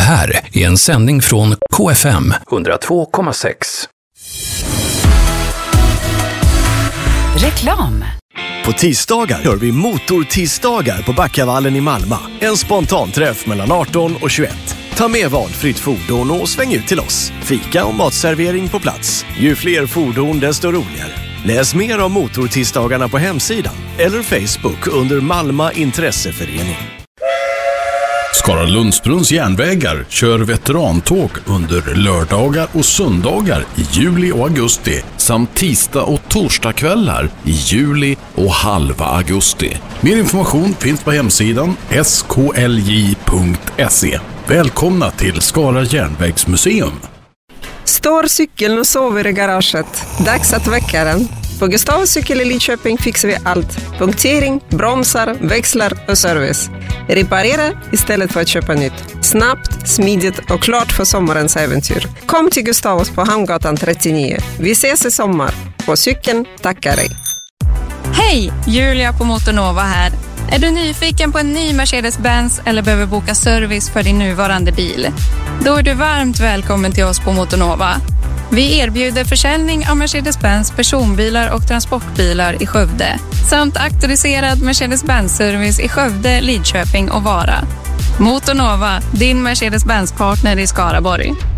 här är en sändning från KFM 102,6. Reklam. På tisdagar gör vi motortisdagar på Backavallen i Malmö. En spontanträff mellan 18 och 21. Ta med valfritt fordon och sväng ut till oss. Fika och matservering på plats. Ju fler fordon desto roligare. Läs mer om motortisdagarna på hemsidan eller Facebook under Malmö Intresseförening. Skara Lundsbrunns järnvägar kör veterantåg under lördagar och söndagar i juli och augusti samt tisdag och torsdagskvällar i juli och halva augusti. Mer information finns på hemsidan sklj.se. Välkomna till Skara järnvägsmuseum. Står cykeln och sover i garaget. Dags att väcka den. På Gustavs cykel i Lidköping fixar vi allt. Punktering, bromsar, växlar och service. Reparera istället för att köpa nytt. Snabbt, smidigt och klart för sommarens äventyr. Kom till Gustavs på Hamngatan 39. Vi ses i sommar. På cykeln tackar dig. Hej, Julia på Motornova här. Är du nyfiken på en ny Mercedes-Benz eller behöver boka service för din nuvarande bil? Då är du varmt välkommen till oss på Motornova. Vi erbjuder försäljning av Mercedes-Benz personbilar och transportbilar i Skövde samt auktoriserad Mercedes-Benz-service i Skövde, Lidköping och Vara. Motornova, din Mercedes-Benz-partner i Skaraborg.